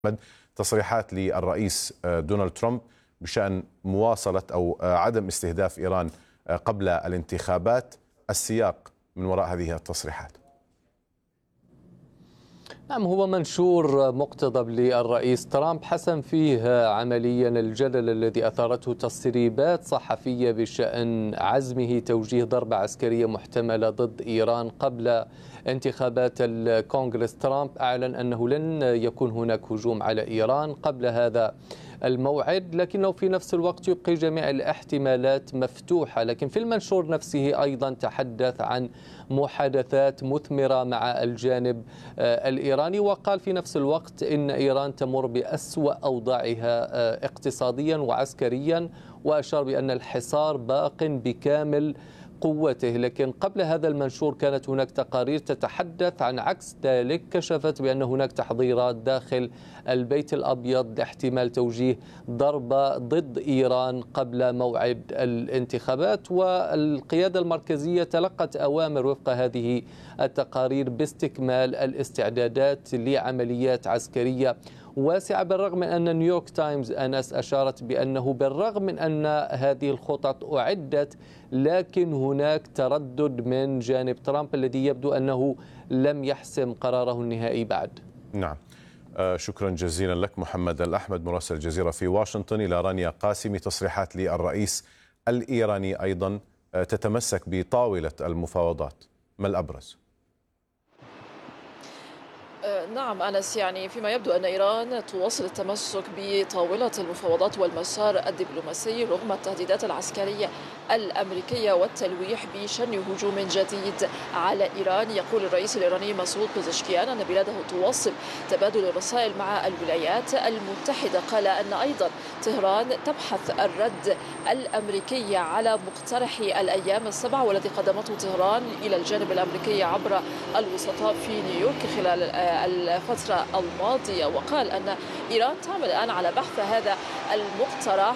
تصريحات للرئيس دونالد ترامب بشأن مواصلة أو عدم استهداف إيران قبل الانتخابات. السياق من وراء هذه التصريحات. نعم، هو منشور مقتضب للرئيس ترامب حسم فيه عمليا الجدل الذي أثارته تسريبات صحفية بشأن عزمه توجيه ضربة عسكرية محتملة ضد إيران قبل انتخابات الكونغرس. ترامب أعلن أنه لن يكون هناك هجوم على إيران قبل هذا الموعد، لكنه في نفس الوقت يبقي جميع الاحتمالات مفتوحة. لكن في المنشور نفسه أيضا تحدث عن محادثات مثمرة مع الجانب الإيراني، وقال في نفس الوقت إن إيران تمر بأسوأ أوضاعها اقتصاديا وعسكريا، وأشار بأن الحصار باق بكامل قوته. لكن قبل هذا المنشور كانت هناك تقارير تتحدث عن عكس ذلك، كشفت بأن هناك تحضيرات داخل البيت الأبيض لاحتمال توجيه ضربة ضد إيران قبل موعد الانتخابات، والقيادة المركزية تلقت أوامر وفق هذه التقارير باستكمال الاستعدادات لعمليات عسكرية واسعة. بالرغم من أن نيويورك تايمز أنس أشارت بأنه بالرغم من أن هذه الخطط أعدت، لكن هناك تردد من جانب ترامب الذي يبدو أنه لم يحسم قراره النهائي بعد. نعم، شكرا جزيلا لك محمد الأحمد مراسل الجزيرة في واشنطن. إلى رانيا قاسمي، تصريحات للرئيس الإيراني أيضا تتمسك بطاولة المفاوضات، ما الأبرز؟ نعم أنس، يعني فيما يبدو أن إيران تواصل التمسك بطاولة المفاوضات والمسار الدبلوماسي رغم التهديدات العسكرية الأمريكية والتلويح بشن هجوم جديد على إيران. يقول الرئيس الإيراني مسعود بزشكيان أن بلاده تواصل تبادل الرسائل مع الولايات المتحدة. قال أن أيضا طهران تبحث الرد الأمريكي على مقترح الأيام السبعة والذي قدمته طهران إلى الجانب الأمريكي عبر الوسطاء في نيويورك خلال الفترة الماضية. وقال أن إيران تعمل الآن على بحث هذا المقترح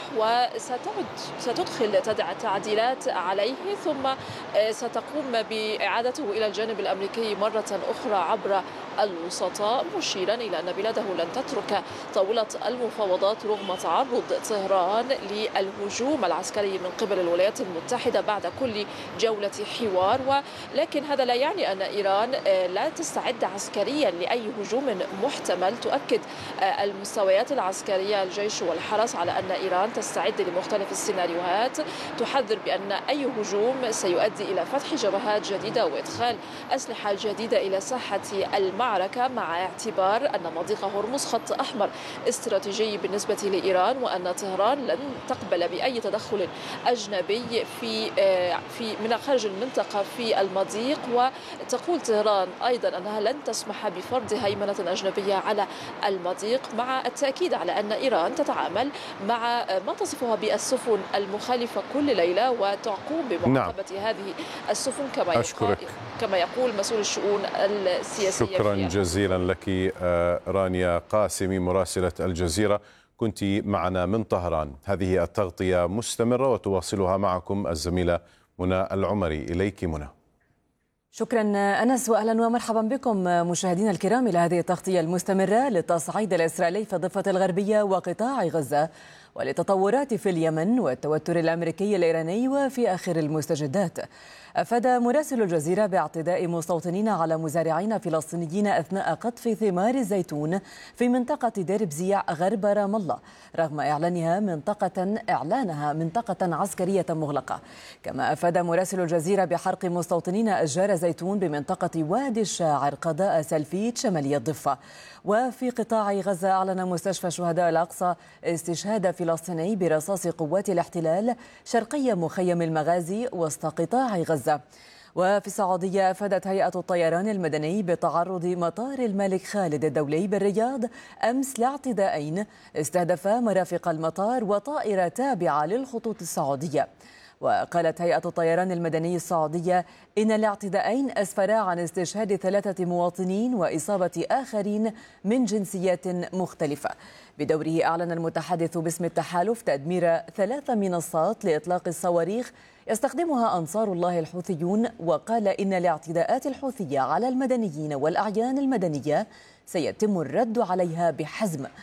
وستدخل تعديلات عليه، ثم ستقوم بإعادته إلى الجانب الأمريكي مرة أخرى عبر الوسطاء، مشيرا إلى أن بلاده لن تترك طاولة المفاوضات رغم تعرض طهران للهجوم العسكري من قبل الولايات المتحدة بعد كل جولة حوار. ولكن هذا لا يعني أن إيران لا تستعد عسكريا لأي هجوم محتمل. تؤكد المستويات العسكرية الجيش والحرس على أن إيران تستعد لمختلف السيناريوهات، تحذر بأن أي هجوم سيؤدي إلى فتح جبهات جديدة وإدخال أسلحة جديدة إلى ساحة المعركة، مع اعتبار أن مضيق هرمز خط أحمر استراتيجي بالنسبة لإيران، وأن طهران لن تقبل بأي تدخل أجنبي من خارج المنطقة في المضيق. وتقول طهران أيضا أنها لن تسمح بفرض هيمنة أجنبية على المضيق، مع التأكيد على أن إيران تتعامل مع ما تصفها بالسفن المخالفة كل ليلة وتقوم بمعاقبة هذه السفن كما يقول مسؤول الشؤون السياسية. شكرا جزيلا لك رانيا قاسمي مراسلة الجزيرة، كنت معنا من طهران. هذه التغطية مستمرة وتواصلها معكم الزميلة منى العمري. إليك منى. شكرا أنس، وأهلا ومرحبا بكم مشاهدينا الكرام إلى هذه التغطية المستمرة للتصعيد الإسرائيلي في الضفة الغربية وقطاع غزة، وللتطورات في اليمن والتوتر الأمريكي الإيراني وفي آخر المستجدات. أفاد مراسل الجزيرة باعتداء مستوطنين على مزارعين فلسطينيين أثناء قطف ثمار الزيتون في منطقة دير بزيع غرب رام الله، رغم إعلانها منطقة عسكرية مغلقة. كما أفاد مراسل الجزيرة بحرق مستوطنين أشجار زيتون بمنطقة وادي الشاعر قضاء سلفيت شمالي الضفة. وفي قطاع غزة أعلن مستشفى شهداء الأقصى استشهاد فلسطيني برصاص قوات الاحتلال شرقي مخيم المغازي وسط قطاع غزة. وفي السعودية أفادت هيئة الطيران المدني بتعرض مطار الملك خالد الدولي بالرياض أمس لاعتداءين استهدفا مرافق المطار وطائرة تابعة للخطوط السعودية. وقالت هيئة الطيران المدني السعودية إن الاعتداءين أسفرا عن استشهاد 3 مواطنين وإصابة آخرين من جنسيات مختلفة. بدوره أعلن المتحدث باسم التحالف تدمير 3 منصات لإطلاق الصواريخ يستخدمها أنصار الله الحوثيون، وقال إن الاعتداءات الحوثية على المدنيين والأعيان المدنية سيتم الرد عليها بحزم.